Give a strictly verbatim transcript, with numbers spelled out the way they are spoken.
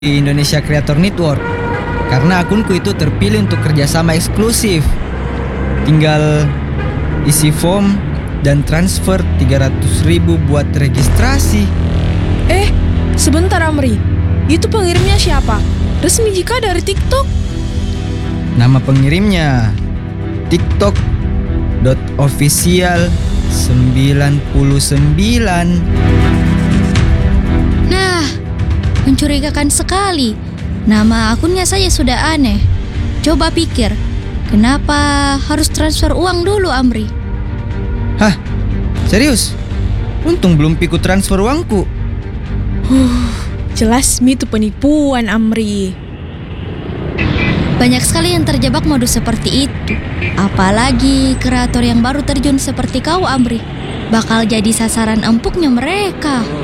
di Indonesia Creator Network karena akunku itu terpilih untuk kerjasama eksklusif. Tinggal isi form dan transfer tiga ratus ribu buat registrasi. Eh, sebentar Amri. Itu pengirimnya siapa? Resmi jika dari TikTok. Nama pengirimnya tiktok.official sembilan puluh sembilan. Nah, mencurigakan sekali. Nama akunnya saja sudah aneh. Coba pikir, kenapa harus transfer uang dulu, Amri? Hah? Serius? Untung belum piku transfer uangku. Huh, jelas mi itu penipuan Amri. Banyak sekali yang terjebak modus seperti itu. Apalagi kreator yang baru terjun seperti kau, Amri. Bakal jadi sasaran empuknya mereka.